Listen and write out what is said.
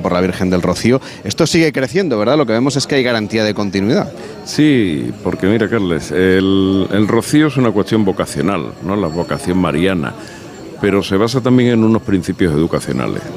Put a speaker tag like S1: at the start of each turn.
S1: por la Virgen del Rocío. Esto sigue creciendo, ¿verdad? Lo que vemos es que hay garantía de continuidad.
S2: Sí, porque mira, Carles, el rocío es una cuestión vocacional, ¿no? La vocación mariana, pero se basa también en unos principios educacionales.